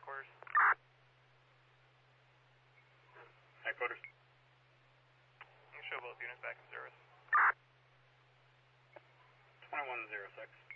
headquarters. Headquarters. You show both units back in service. 2106.